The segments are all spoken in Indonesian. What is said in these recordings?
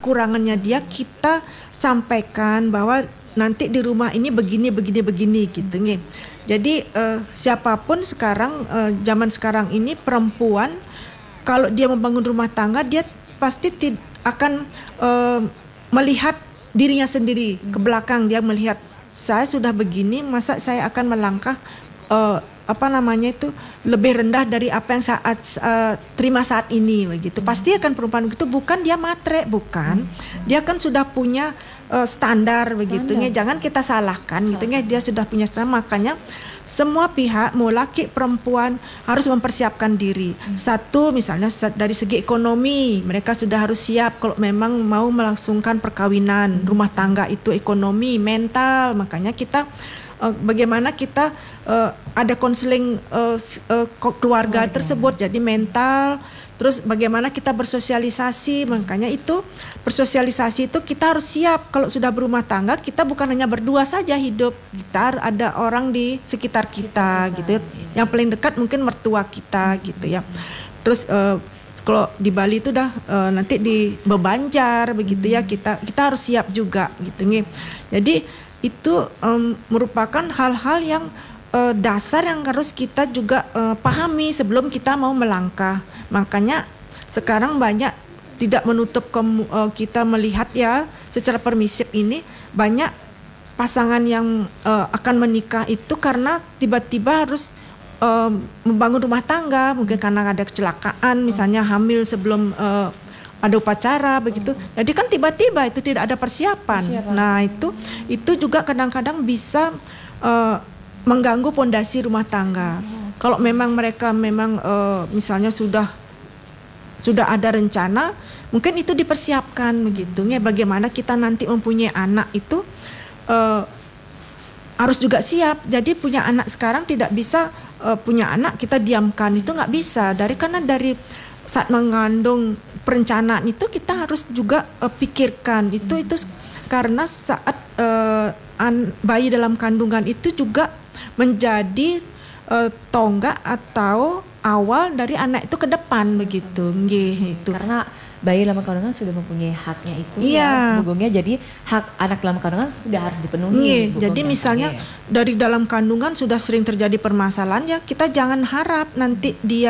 kekurangannya dia kita sampaikan bahwa nanti di rumah ini begini gitu nih. Jadi siapapun sekarang zaman sekarang ini perempuan kalau dia membangun rumah tangga dia pasti akan melihat dirinya sendiri ke belakang, dia melihat saya sudah begini, masa saya akan melangkah lebih rendah dari apa yang terima saat ini begitu. Pasti akan perempuan begitu, bukan dia matre, bukan. Dia kan sudah punya standar begitu ya. Jangan kita salahkan gitu ya, dia sudah punya standar. Makanya semua pihak mau laki perempuan harus mempersiapkan diri. Satu misalnya dari segi ekonomi, mereka sudah harus siap kalau memang mau melangsungkan perkawinan, rumah tangga itu ekonomi, mental. Makanya kita bagaimana kita ada konseling keluarga tersebut, jadi mental. Terus bagaimana kita bersosialisasi, makanya itu bersosialisasi itu kita harus siap. Kalau sudah berumah tangga kita bukan hanya berdua saja hidup, kita ada orang di sekitar kita gitu. Yang paling dekat mungkin mertua kita gitu ya. Terus kalau di Bali itu nanti di Bebanjar begitu ya, kita harus siap juga gitu nih. Jadi itu merupakan hal-hal yang dasar yang harus kita juga pahami sebelum kita mau melangkah. Makanya sekarang banyak tidak menutup kita melihat ya secara permisif ini banyak pasangan yang akan menikah itu karena tiba-tiba harus membangun rumah tangga, mungkin karena ada kecelakaan misalnya hamil sebelum ada upacara begitu. Jadi kan tiba-tiba itu tidak ada persiapan. Nah, itu juga kadang-kadang bisa mengganggu pondasi rumah tangga. Kalau memang mereka misalnya sudah ada rencana, mungkin itu dipersiapkan begitu ya. Bagaimana kita nanti mempunyai anak itu harus juga siap. Jadi punya anak sekarang tidak bisa punya anak kita diamkan, itu nggak bisa. Karena dari saat mengandung perencanaan itu kita harus juga pikirkan itu karena saat bayi dalam kandungan itu juga menjadi tonggak atau awal dari anak itu ke depan begitu. Itu. Karena bayi dalam kandungan sudah mempunyai haknya itu ya, bugungnya. Jadi hak anak dalam kandungan sudah harus dipenuhi. Jadi misalnya dari dalam kandungan sudah sering terjadi permasalahan ya, kita jangan harap nanti dia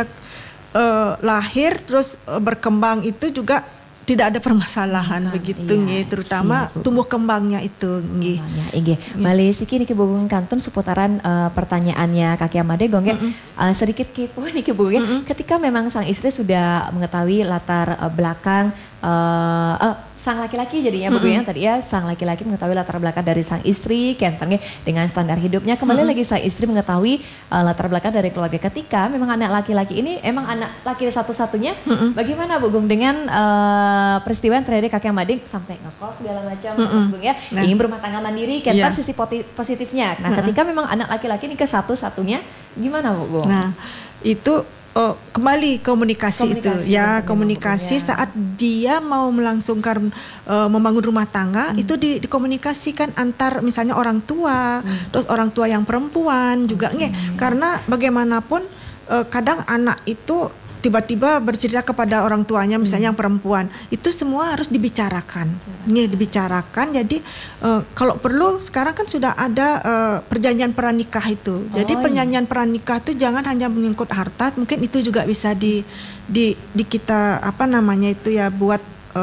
lahir terus berkembang itu juga tidak ada permasalahan begitu nggih, terutama tumbuh kembangnya itu nggih. Bali siki niki Bugong kantun seputaran pertanyaannya Kaki Amade gong ya. Sedikit kepo niki Bugong ketika memang sang istri sudah mengetahui latar belakang sang laki-laki jadinya Bugong tadi ya, sang laki-laki mengetahui latar belakang dari sang istri kentangnya dengan standar hidupnya, kembali lagi sang istri mengetahui latar belakang dari keluarga. Ketika memang anak laki-laki ini emang anak laki satu-satunya, bagaimana Bugong dengan peristiwa yang terjadi Kaki Amade sampai ngekos segala macam Bugong ya, ingin berumah tangga mandiri kentang sisi positifnya. Nah, ketika memang anak laki-laki ini ke satu-satunya gimana Bugong? Nah, itu kembali komunikasi itu ya, komunikasi saat dia mau melangsungkan membangun rumah tangga itu dikomunikasikan antar misalnya orang tua, terus orang tua yang perempuan juga karena bagaimanapun kadang anak itu tiba-tiba bercerita kepada orang tuanya misalnya yang perempuan, itu semua harus dibicarakan. Dibicarakan. Jadi kalau perlu sekarang kan sudah ada perjanjian pranikah itu. Jadi perjanjian pranikah itu jangan hanya menyangkut harta, mungkin itu juga bisa di kita buat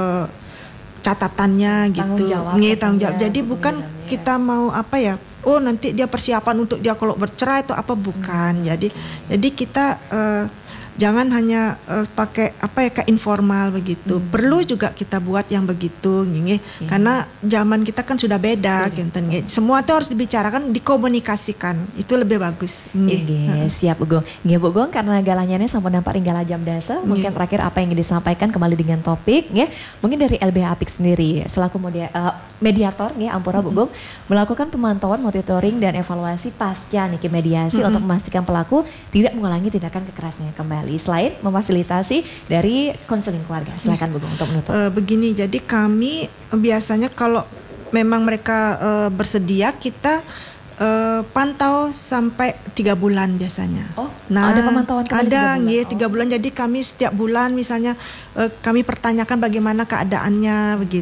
catatannya gitu. Tanggung jawab. Jadi bukan kita mau nanti dia persiapan untuk dia kalau bercerai atau apa, bukan. Jadi kita jangan hanya pakai kayak informal begitu. Perlu juga kita buat yang begitu, karena zaman kita kan sudah beda, semua itu harus dibicarakan, dikomunikasikan, itu lebih bagus. Siap Bugong. Bugong karena galanya sampun nampak ringgala jam dasar. Mungkin terakhir apa yang ingin disampaikan kembali dengan topik, mungkin dari LBH Apik sendiri selaku mediator, Ampura Bugong melakukan pemantauan, monitoring dan evaluasi pasca niki mediasi untuk memastikan pelaku tidak mengulangi tindakan kekerasannya kembali. Selain memfasilitasi dari konseling keluarga, silakan Bugong untuk menutup. Begini, jadi kami biasanya kalau memang mereka bersedia kita pantau sampai 3 bulan biasanya. Ada pemantauan kembali? Ada 3 bulan. Jadi kami setiap bulan misalnya kami pertanyakan bagaimana keadaannya begitu.